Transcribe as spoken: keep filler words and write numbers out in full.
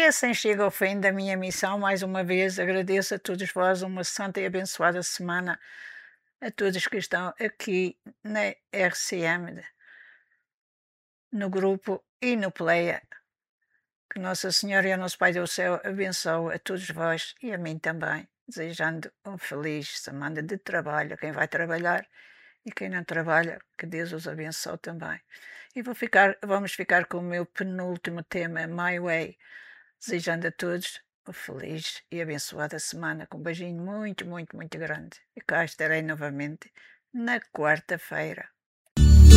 assim chego ao fim da minha missão. Mais uma vez agradeço a todos vós uma santa e abençoada semana, a todos que estão aqui na R C M, no grupo e no Playa. Que Nossa Senhora e o nosso Pai do Céu abençoe a todos vós e a mim também, desejando um feliz semana de trabalho a quem vai trabalhar e quem não trabalha, que Deus os abençoe também. E vou ficar, vamos ficar com o meu penúltimo tema, My Way, desejando a todos uma feliz e abençoada semana, com um beijinho muito, muito, muito grande. E cá estarei novamente na quarta-feira.